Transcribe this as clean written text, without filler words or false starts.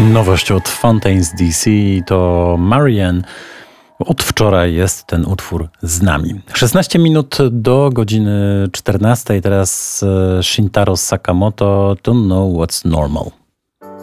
Nowość od Fontaines DC to Marianne. Od wczoraj jest ten utwór z nami. 16 minut do godziny 14. Teraz Shintaro Sakamoto, Don't Know What's Normal.